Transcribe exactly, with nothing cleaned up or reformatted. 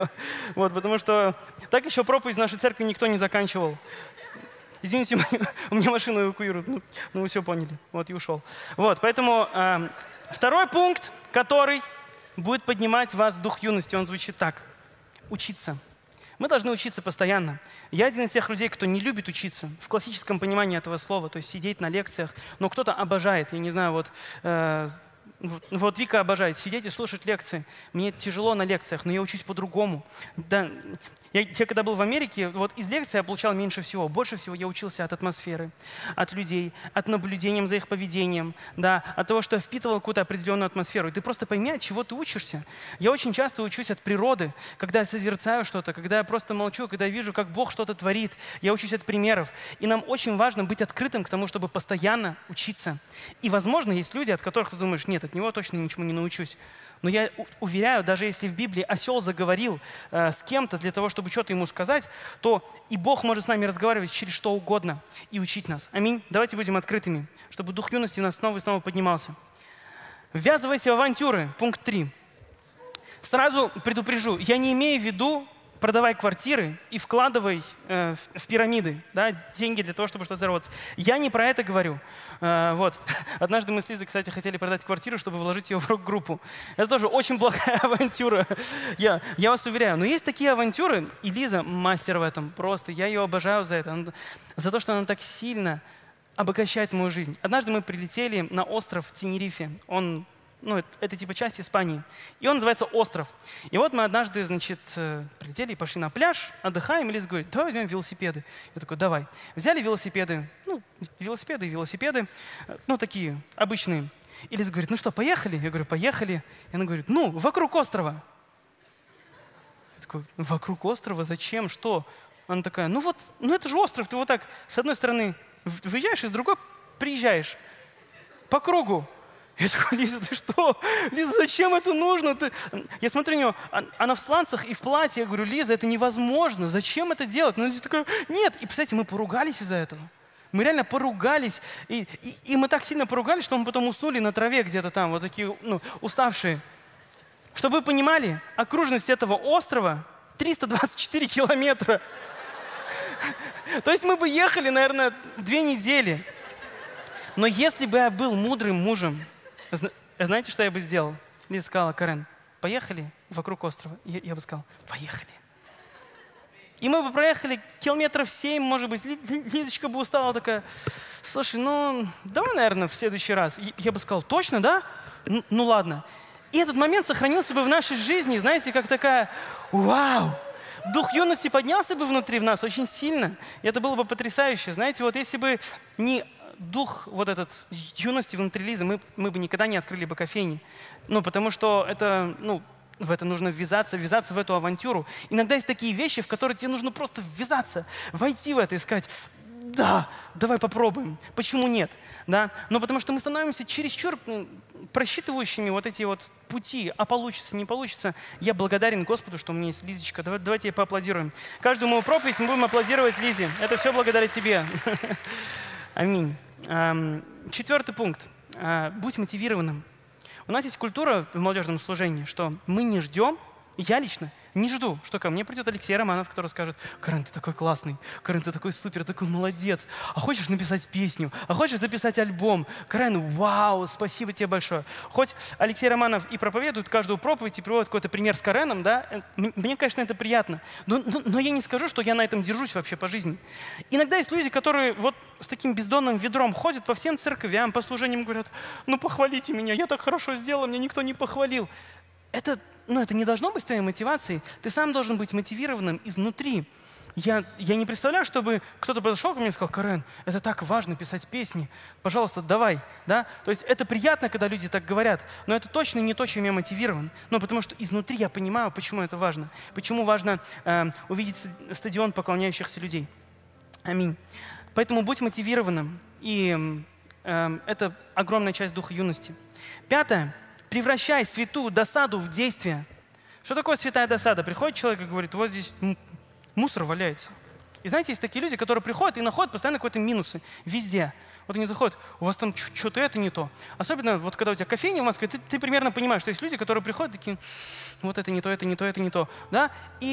Вот, потому что так еще проповедь в нашей церкви никто не заканчивал. Извините, у меня машину эвакуируют. Ну, ну, вы все поняли. Вот, и ушел. Вот, поэтому э, второй пункт, который будет поднимать вас в дух юности, он звучит так. Учиться. Мы должны учиться постоянно. Я один из тех людей, кто не любит учиться в классическом понимании этого слова, то есть сидеть на лекциях, но кто-то обожает. Я не знаю, вот... Э, Вот, вот Вика обожает сидеть и слушать лекции. Мне тяжело на лекциях, но я учусь по-другому. Да, я, я когда был в Америке, вот из лекций я получал меньше всего. Больше всего я учился от атмосферы, от людей, от наблюдения за их поведением, да, от того, что я впитывал какую-то определенную атмосферу. И ты просто пойми, от чего ты учишься. Я очень часто учусь от природы, когда я созерцаю что-то, когда я просто молчу, когда я вижу, как Бог что-то творит. Я учусь от примеров. И нам очень важно быть открытым к тому, чтобы постоянно учиться. И, возможно, есть люди, от которых ты думаешь, нет, от него точно ничему не научусь. Но я уверяю, даже если в Библии осел заговорил э, с кем-то для того, чтобы что-то ему сказать, то и Бог может с нами разговаривать через что угодно и учить нас. Аминь. Давайте будем открытыми, чтобы дух юности у нас снова и снова поднимался. Ввязывайся в авантюры. Пункт три. Сразу предупрежу, я не имею в виду продавай квартиры и вкладывай э, в, в пирамиды, да, деньги для того, чтобы что-то заработать. Я не про это говорю. Э, вот. Однажды мы с Лизой, кстати, хотели продать квартиру, чтобы вложить ее в рок-группу. Это тоже очень плохая авантюра. Я, я вас уверяю. Но есть такие авантюры, и Лиза мастер в этом. Просто я ее обожаю за это. Она, за то, что она так сильно обогащает мою жизнь. Однажды мы прилетели на остров Тенерифе. Он Ну, это, это типа часть Испании. И он называется «Остров». И вот мы однажды, значит, прилетели и пошли на пляж, отдыхаем, и Лиза говорит, давай возьмем велосипеды. Я такой, давай. Взяли велосипеды, ну, велосипеды и велосипеды, ну, такие обычные. И Лиза говорит, ну что, поехали? Я говорю, поехали. И она говорит, ну, вокруг острова. Я такой, вокруг острова? Зачем? Что? Она такая, ну вот, ну это же остров, ты вот так с одной стороны выезжаешь, и с другой приезжаешь. По кругу. Я такой, Лиза, ты что? Лиза, зачем это нужно? Ты... Я смотрю на нее, она в сланцах и в платье. Я говорю, Лиза, это невозможно. Зачем это делать? Ну, Лиза такая, нет. И, представляете, мы поругались из-за этого. Мы реально поругались. И, и, и мы так сильно поругались, что мы потом уснули на траве где-то там, вот такие, ну, уставшие. Чтобы вы понимали, окружность этого острова триста двадцать четыре километра. То есть мы бы ехали, наверное, две недели. Но если бы я был мудрым мужем, знаете, что я бы сделал? Лиза сказала, Карен, поехали вокруг острова. Я, я бы сказал, поехали. И мы бы проехали километров семь, может быть. Лизочка бы устала такая, слушай, ну, давай, наверное, в следующий раз. Я бы сказал, точно, да? Ну, ну ладно. И этот момент сохранился бы в нашей жизни, знаете, как такая, вау! Дух юности поднялся бы внутри в нас очень сильно. И это было бы потрясающе. Знаете, вот если бы не... дух вот этот юности внутри Лизы, мы, мы бы никогда не открыли бы кофейни. Ну, потому что это, ну, в это нужно ввязаться, ввязаться в эту авантюру. Иногда есть такие вещи, в которые тебе нужно просто ввязаться, войти в это и сказать, да, давай попробуем. Почему нет? Да? Но потому что мы становимся чересчур просчитывающими вот эти вот пути, а получится, не получится. Я благодарен Господу, что у меня есть Лизочка. Давай, давайте ей поаплодируем. Каждую мою проповедь мы будем аплодировать Лизе. Это все благодаря тебе. Аминь. Четвертый пункт. Будь мотивированным. У нас есть культура в молодежном служении, что мы не ждем, я лично не жду, что ко мне придет Алексей Романов, который скажет, Карен, ты такой классный, Карен, ты такой супер, такой молодец, а хочешь написать песню, а хочешь записать альбом, Карен, вау, спасибо тебе большое. Хоть Алексей Романов и проповедует каждую проповедь и приводит какой-то пример с Кареном, да, мне, конечно, это приятно, но, но, но я не скажу, что я на этом держусь вообще по жизни. Иногда есть люди, которые вот с таким бездонным ведром ходят по всем церквям, по служениям, говорят, ну похвалите меня, я так хорошо сделал, меня никто не похвалил. Это, ну, это не должно быть твоей мотивацией. Ты сам должен быть мотивированным изнутри. Я, я не представляю, чтобы кто-то подошел ко мне и сказал, Карен, это так важно писать песни, пожалуйста, давай. Да? То есть это приятно, когда люди так говорят, но это точно не то, чем я мотивирован. Ну, потому что изнутри я понимаю, почему это важно. Почему важно э, увидеть стадион поклоняющихся людей. Аминь. Поэтому будь мотивированным. И э, это огромная часть духа юности. Пятое. Превращай святую досаду в действие. Что такое святая досада? Приходит человек и говорит, вот здесь мусор валяется. И знаете, есть такие люди, которые приходят и находят постоянно какие-то минусы везде. Вот они заходят, у вас там что-то это не то. Особенно вот когда у тебя кофейня в Москве, ты, ты примерно понимаешь, что есть люди, которые приходят такие, вот это не то, это не то, это не то. Да? И